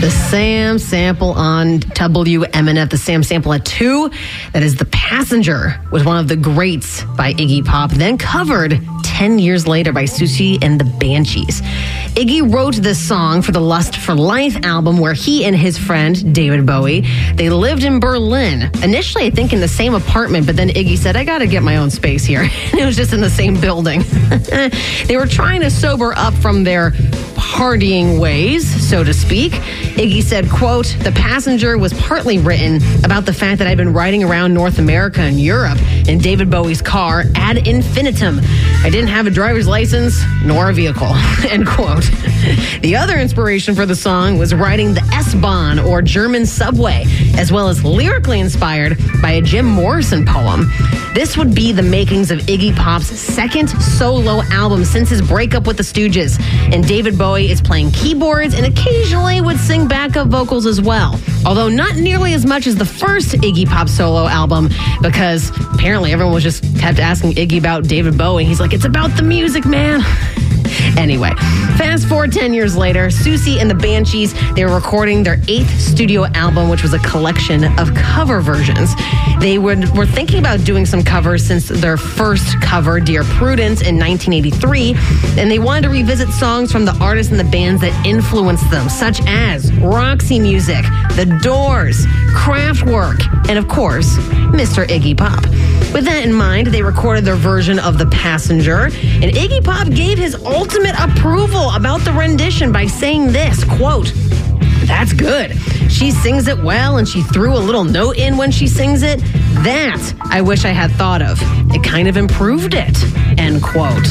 The Sam sample on WMNF, the Sam sample at 2. That is The Passenger, was one of the greats by Iggy Pop, then covered 10 years later by Siouxsie and the Banshees. Iggy wrote this song for the Lust for Life album, where he and his friend, David Bowie, they lived in Berlin. Initially, I think in the same apartment, but then Iggy said, I got to get my own space here. And it was just in the same building. They were trying to sober up from their partying ways, so to speak. Iggy said, quote, The Passenger was partly written about the fact that I'd been riding around North America and Europe in David Bowie's car ad infinitum. I didn't have a driver's license nor a vehicle, end quote. The other inspiration for the song was riding the S-Bahn, or German subway, as well as lyrically inspired by a Jim Morrison poem. This would be the makings of Iggy Pop's second solo album since his breakup with the Stooges, and David Bowie is playing keyboards and occasionally would sing backup vocals as well. Although not nearly as much as the first Iggy Pop solo album, because apparently everyone was just kept asking Iggy about David Bowie. He's like, it's about the music, man. Anyway, fast forward 10 years later, Siouxsie and the Banshees, they were recording their 8th studio album, which was a collection of cover versions. They were thinking about doing some covers since their first cover, Dear Prudence, in 1983, and they wanted to revisit songs from the artists and the bands that influenced them, such as Roxy Music, The Doors, Kraftwerk, and of course, Mr. Iggy Pop. With that in mind, they recorded their version of The Passenger, and Iggy Pop gave his ultimate approval about the rendition by saying this, quote, That's good. She sings it well, and she threw a little note in when she sings it. That I wish I had thought of. It kind of improved it, end quote.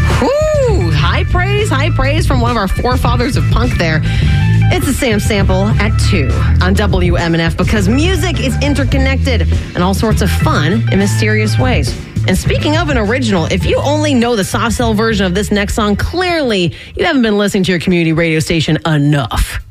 Whew, high praise from one of our forefathers of punk there. It's the Sam sample at 2 on WMNF, because music is interconnected in all sorts of fun and mysterious ways. And speaking of an original, if you only know the soft cell version of this next song, clearly you haven't been listening to your community radio station enough.